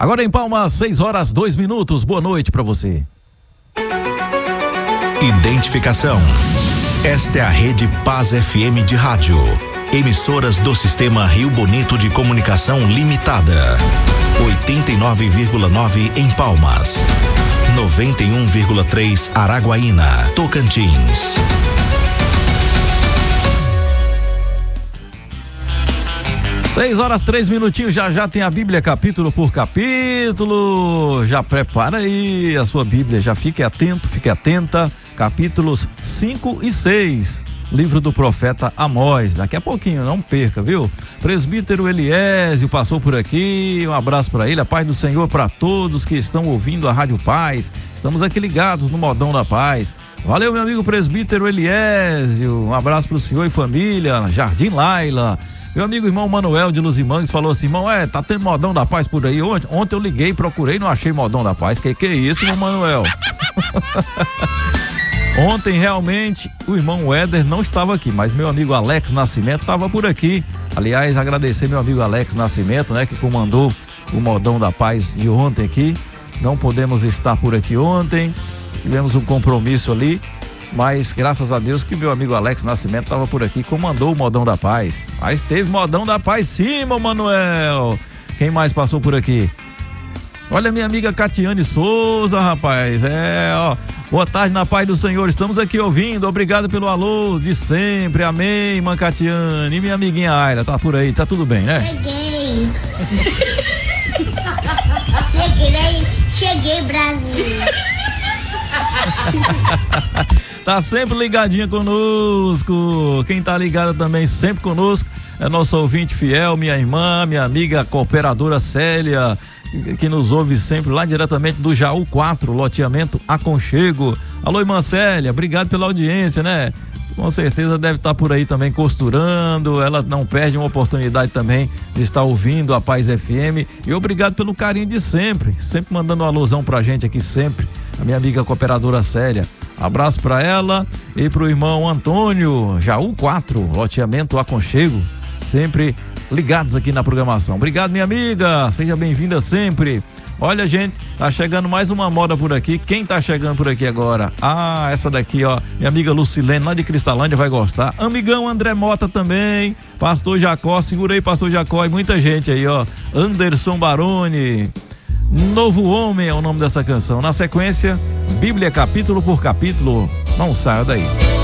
Agora em Palmas, 6h02. Boa noite para você. Identificação. Esta é a Rede Paz FM de rádio. Emissoras do Sistema Rio Bonito de Comunicação Limitada. 89,9 em Palmas. 91,3 Araguaína, Tocantins. Seis horas, 3 minutinhos, já tem a Bíblia capítulo por capítulo. Já prepara aí a sua Bíblia, já fique atento, fique atenta. Capítulos 5 e 6, livro do profeta Amós. Daqui a pouquinho, não perca, viu? Presbítero Eliésio passou por aqui, um abraço para ele, a paz do Senhor para todos que estão ouvindo a Rádio Paz. Estamos aqui ligados no Modão da Paz. Valeu, meu amigo presbítero Eliésio, um abraço para o senhor e família, Jardim Laila. Meu amigo irmão Manuel de Luzimangues falou assim: irmão, tá tendo Modão da Paz por aí? Ontem eu liguei, procurei, não achei Modão da Paz. Que é isso, irmão Manuel? Ontem realmente o irmão Éder não estava aqui, mas meu amigo Alex Nascimento estava por aqui. Aliás, agradecer meu amigo Alex Nascimento, né, que comandou o Modão da Paz de ontem aqui. Não podemos estar por aqui ontem, tivemos um compromisso ali, mas graças a Deus que meu amigo Alex Nascimento estava por aqui, comandou o Modão da Paz. Mas teve Modão da Paz sim, irmão Manuel. Quem mais passou por aqui? Olha, minha amiga Catiane Souza, rapaz, boa tarde na paz do Senhor, estamos aqui ouvindo, obrigado pelo alô de sempre, amém, irmã Catiane. E minha amiguinha Ayla, tá por aí, tá tudo bem, né? Cheguei, Brasil. Tá sempre ligadinha conosco, quem tá ligado também sempre conosco é nosso ouvinte fiel, minha irmã, minha amiga cooperadora Célia, que nos ouve sempre lá diretamente do Jaú 4, loteamento Aconchego. Alô, irmã Célia, obrigado pela audiência, né? Com certeza deve estar por aí também costurando, ela não perde uma oportunidade também de estar ouvindo a Paz FM. E obrigado pelo carinho de sempre mandando uma alusão pra gente aqui sempre, a minha amiga cooperadora Célia. Abraço pra ela e pro irmão Antônio, Jaú 4, loteamento Aconchego, sempre ligados aqui na programação. Obrigado, minha amiga, seja bem-vinda sempre. Olha, gente, tá chegando mais uma moda por aqui. Quem tá chegando por aqui agora? Essa daqui, minha amiga Lucilene, lá de Cristalândia, vai gostar. Amigão André Mota também, pastor Jacó, segura aí, pastor Jacó, e muita gente aí, Anderson Baroni, Novo Homem é o nome dessa canção. Na sequência, Bíblia capítulo por capítulo, não saia daí.